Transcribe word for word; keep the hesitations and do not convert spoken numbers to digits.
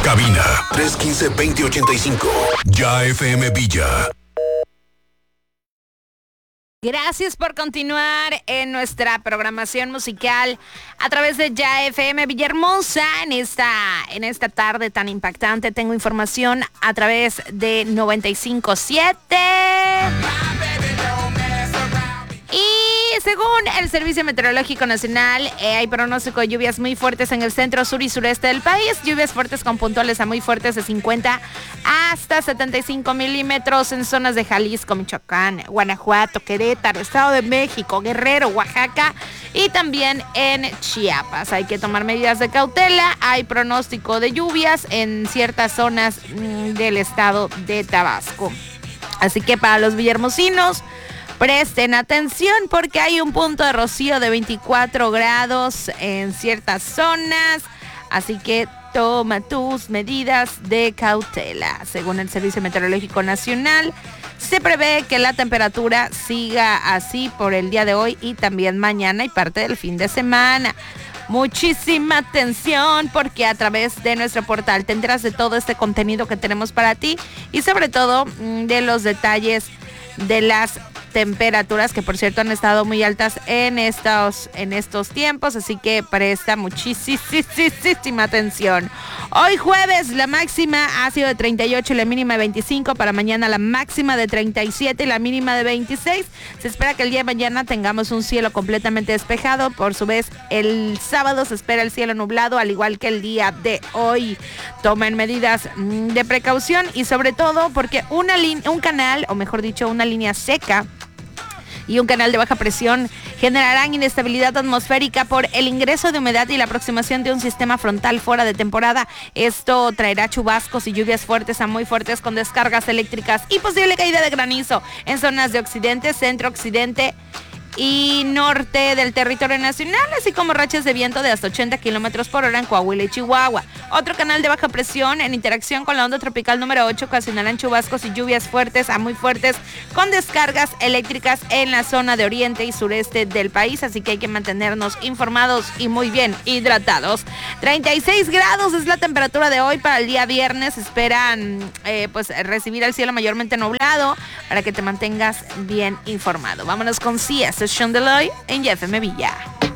Cabina tres uno cinco, dos cero ocho cinco. Ya F M Villa. Gracias por continuar en nuestra programación musical a través de Ya F M Villahermosa. En esta, en esta tarde tan impactante tengo información a través de noventa y cinco punto siete. Y según el Servicio Meteorológico Nacional, eh, hay pronóstico de lluvias muy fuertes en el centro, sur y sureste del país. Lluvias fuertes con puntuales a muy fuertes de cincuenta hasta setenta y cinco milímetros en zonas de Jalisco, Michoacán, Guanajuato, Querétaro, Estado de México, Guerrero, Oaxaca y también en Chiapas. Hay que tomar medidas de cautela. Hay pronóstico de lluvias en ciertas zonas mmm, del estado de Tabasco. Así que para los villahermosinos, presten atención porque hay un punto de rocío de veinticuatro grados en ciertas zonas, así que toma tus medidas de cautela. Según el Servicio Meteorológico Nacional, se prevé que la temperatura siga así por el día de hoy y también mañana y parte del fin de semana. Muchísima atención porque a través de nuestro portal te enteras de todo este contenido que tenemos para ti y sobre todo de los detalles de las temperaturas que por cierto han estado muy altas en estos, en estos tiempos, así que presta muchísima atención. Hoy jueves la máxima ha sido de treinta y ocho y la mínima de veinticinco, para mañana la máxima de treinta y siete y la mínima de veintiséis. Se espera que el día de mañana tengamos un cielo completamente despejado, por su vez el sábado se espera el cielo nublado al igual que el día de hoy. Tomen medidas de precaución y sobre todo porque una lin- un canal, o mejor dicho una línea seca y un canal de baja presión generarán inestabilidad atmosférica por el ingreso de humedad y la aproximación de un sistema frontal fuera de temporada. Esto traerá chubascos y lluvias fuertes a muy fuertes con descargas eléctricas y posible caída de granizo en zonas de occidente, centro, occidente y norte del territorio nacional, así como rachas de viento de hasta ochenta kilómetros por hora en Coahuila y Chihuahua. Otro canal de baja presión en interacción con la onda tropical número ocho ocasionarán chubascos y lluvias fuertes a muy fuertes con descargas eléctricas en la zona de oriente y sureste del país, así que hay que mantenernos informados y muy bien hidratados. treinta y seis grados es la temperatura de hoy para el día viernes. Esperan eh, pues recibir el cielo mayormente nublado para que te mantengas bien informado. Vámonos con C S Chandeloy en Y F M Villa.